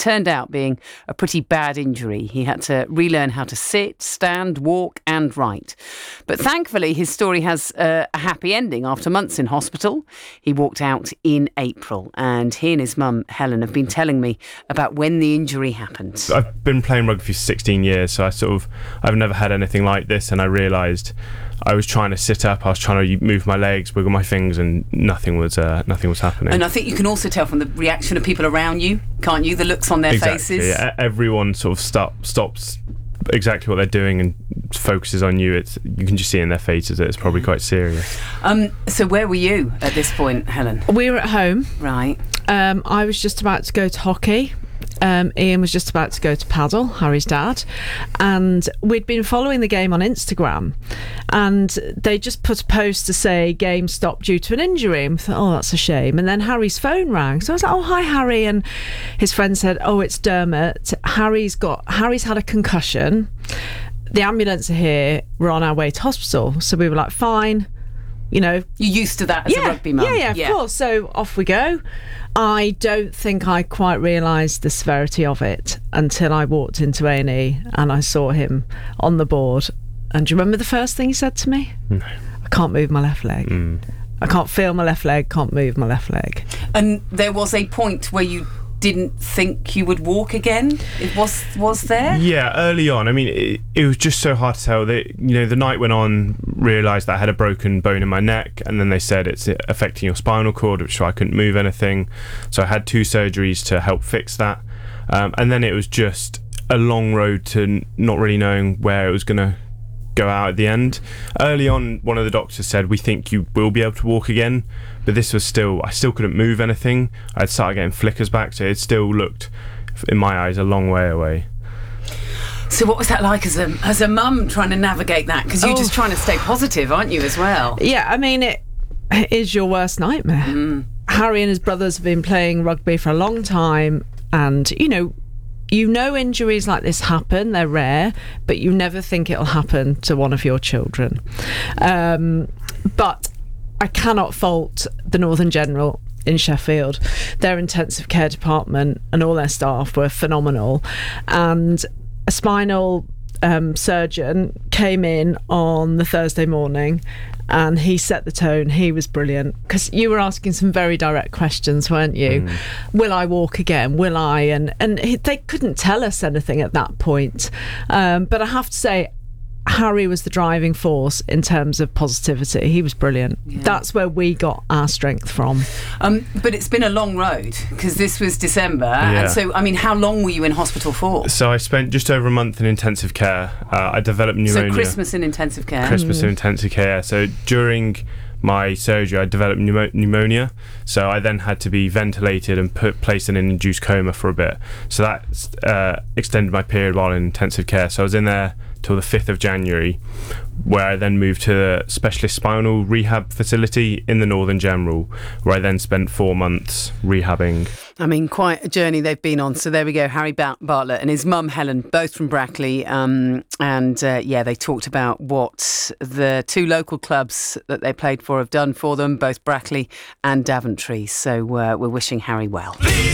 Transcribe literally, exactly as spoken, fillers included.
turned out being a pretty bad injury. He had to relearn how to sit, stand, walk and write. But thankfully, his story has uh, a happy ending. After months in hospital, he walked out in April. And he and his mum, Helen, have been telling me about when the injury happened. I've been playing rugby for sixteen years, so I sort of, I've never had anything like this, and I realised I was trying to sit up, I was trying to move my legs, wiggle my fingers, and nothing was uh, nothing was happening. And I think you can also tell from the reaction of people around you, can't you? The looks on their exactly, faces. Yeah. Everyone sort of stop, stops exactly what they're doing and focuses on you. It's, you can just see in their faces that it's probably quite serious. Um, so where were you at this point, Helen? We were at home. Right. Um, I was just about to go to hockey. Um, Ian was just about to go to paddle, Harry's dad, and we'd been following the game on Instagram, and they just put a post to say game stopped due to an injury, and we thought, oh, that's a shame. And then Harry's phone rang, so I was like, oh, hi Harry, and his friend said, oh, it's Dermot. Harry's got Harry's had a concussion. The ambulance are here. We're on our way to hospital. So we were like, fine. You know, you're used to that as yeah, a rugby mum. Yeah, yeah, of yeah. course. So off we go. I don't think I quite realised the severity of it until I walked into A and E and I saw him on the board. And do you remember the first thing he said to me? No. I can't move my left leg. Mm. I can't feel my left leg, can't move my left leg. And there was a point where you didn't think you would walk again? It was was there? Yeah, early on. I mean, it, it was just so hard to tell. That, you know, the night went on, realised that I had a broken bone in my neck, and then they said it's affecting your spinal cord, which so I couldn't move anything. So I had two surgeries to help fix that. Um, and then it was just a long road to n- not really knowing where it was going to go out at the end. Early on, one of the doctors said, we think you will be able to walk again, but this was still, I still couldn't move anything. I'd started getting flickers back, so it still looked, in my eyes, a long way away. So what was that like as a as a mum trying to navigate that? Because you're Oh. just trying to stay positive, aren't you, as well? Yeah, I mean, it is your worst nightmare. Mm. Harry and his brothers have been playing rugby for a long time, and, you know, you know injuries like this happen, they're rare, but you never think it'll happen to one of your children. Um, but I cannot fault the Northern General in Sheffield. Their intensive care department and all their staff were phenomenal. And a spinal um, surgeon came in on the Thursday morning and he set the tone. He was brilliant, because you were asking some very direct questions, weren't you? Mm. Will I walk again? Will I? And and he, they couldn't tell us anything at that point. Um, but I have to say, Harry was the driving force in terms of positivity. He was brilliant. Yeah. That's where we got our strength from. Um, but it's been a long road, because this was December. Yeah. And so, I mean, how long were you in hospital for? So I spent just over a month in intensive care. Uh, I developed pneumonia. So Christmas in intensive care. Christmas Mm. in intensive care. So during my surgery, I developed pneumo- pneumonia. So I then had to be ventilated and put placed in an induced coma for a bit. So that uh, extended my period while in intensive care. So I was in there till the fifth of January, where I then moved to the specialist spinal rehab facility in the Northern General, where I then spent four months rehabbing. I mean, quite a journey they've been on. So there we go, Harry Bartlett and his mum Helen, both from Brackley. Um, and uh, yeah, they talked about what the two local clubs that they played for have done for them, both Brackley and Daventry. So uh, we're wishing Harry well.